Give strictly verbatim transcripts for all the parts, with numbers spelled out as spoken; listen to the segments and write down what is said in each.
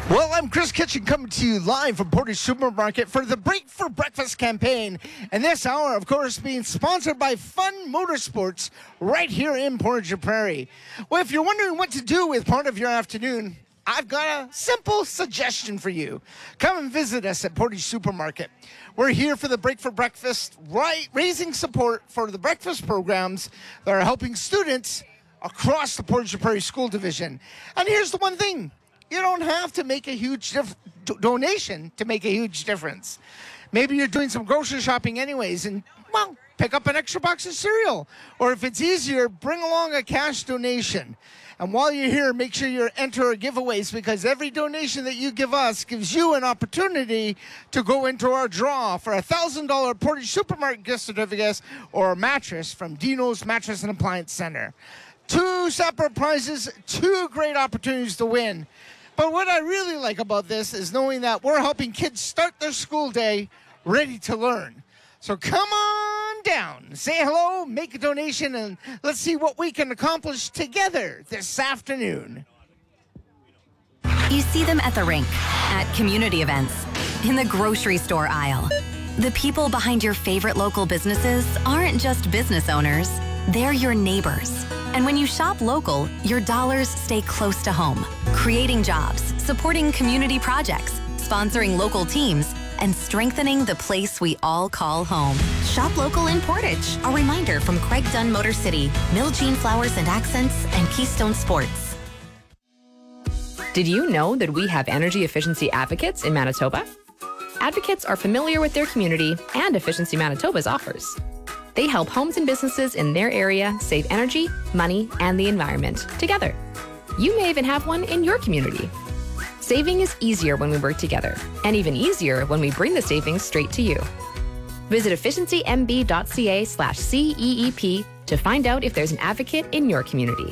Well, I'm Chris Kitchen coming to you live from Portage Supermarket for the Break for Breakfast campaign. And this hour, of course, being sponsored by Fun Motorsports right here in Portage Prairie. Well, if you're wondering what to do with part of your afternoon, I've got a simple suggestion for you. Come and visit us at Portage Supermarket. We're here for the Break for Breakfast, right, raising support for the breakfast programs that are helping students across the Portage Prairie School Division. And here's the one thing. You don't have to make a huge dif- do- donation to make a huge difference. Maybe you're doing some grocery shopping anyways and, well, pick up an extra box of cereal. Or if it's easier, bring along a cash donation. And while you're here, make sure you enter our giveaways because every donation that you give us gives you an opportunity to go into our draw for a one thousand dollars Portage Supermarket gift certificate or a mattress from Dino's Mattress and Appliance Center. Two separate prizes, two great opportunities to win. But what I really like about this is knowing that we're helping kids start their school day ready to learn. So come on down, say hello, make a donation, and let's see what we can accomplish together this afternoon. You see them at the rink, at community events, in the grocery store aisle. The people behind your favorite local businesses aren't just business owners, they're your neighbors. And when you shop local, your dollars stay close to home, creating jobs, supporting community projects, sponsoring local teams, and strengthening the place we all call home. Shop local in Portage. A reminder from Craig Dunn Motor City, Mill Jean Flowers and Accents, and Keystone Sports. Did you know that we have energy efficiency advocates in Manitoba? Advocates are familiar with their community and Efficiency Manitoba's offers. They help homes and businesses in their area save energy, money, and the environment together. You may even have one in your community. Saving is easier when we work together, and even easier when we bring the savings straight to you. Visit efficiency m b.ca slash C E E P to find out if there's an advocate in your community.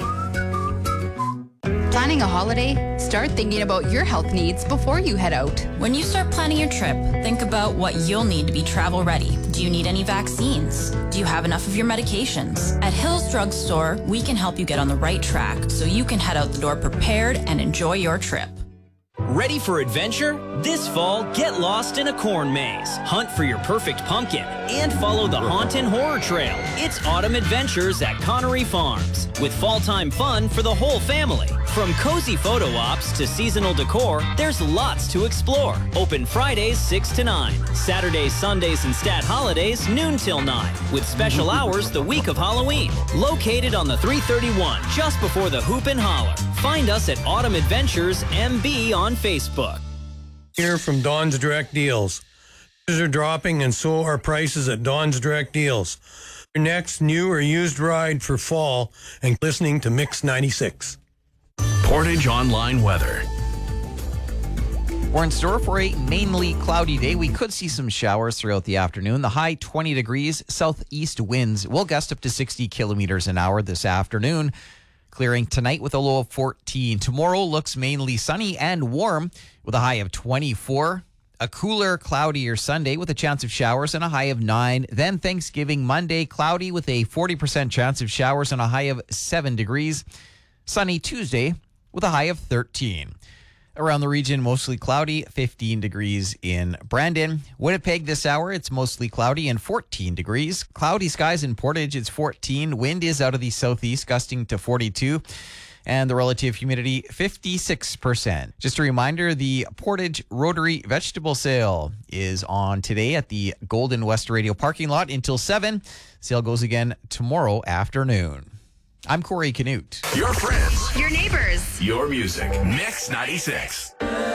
Planning a holiday? Start thinking about your health needs before you head out. When you start planning your trip, think about what you'll need to be travel ready. Do you need any vaccines? Do you have enough of your medications? At Hills Drug Store, we can help you get on the right track so you can head out the door prepared and enjoy your trip. Ready for adventure? This fall, get lost in a corn maze, hunt for your perfect pumpkin, and follow the Hauntin' Horror Trail. It's autumn adventures at Connery Farms, with fall-time fun for the whole family. From cozy photo ops to seasonal decor, there's lots to explore. Open Fridays six to nine, Saturdays, Sundays, and stat holidays noon till nine, with special hours the week of Halloween. Located on the three thirty-one, just before the Hoop and Holler. Find us at Autumn Adventures M B on Facebook. Here from Don's Direct Deals. Prices are dropping and so are prices at Don's Direct Deals. Your next new or used ride for fall and listening to Mix ninety-six. Portage Online weather. We're in store for a mainly cloudy day. We could see some showers throughout the afternoon. The high twenty degrees, southeast winds will gust up to sixty kilometers an hour this afternoon. Clearing tonight with a low of fourteen. Tomorrow looks mainly sunny and warm with a high of twenty-four. A cooler, cloudier Sunday with a chance of showers and a high of nine. Then Thanksgiving Monday, cloudy with a forty percent chance of showers and a high of seven degrees. Sunny Tuesday with a high of thirteen. Around the region, mostly cloudy, fifteen degrees in Brandon. Winnipeg this hour, it's mostly cloudy and fourteen degrees. Cloudy skies in Portage, it's fourteen. Wind is out of the southeast, gusting to forty-two. And the relative humidity, fifty-six percent. Just a reminder, the Portage Rotary Vegetable Sale is on today at the Golden West Radio parking lot until seven. Sale goes again tomorrow afternoon. I'm Corey Canute. Your friends. Your neighbors. Your music. Mix ninety-six.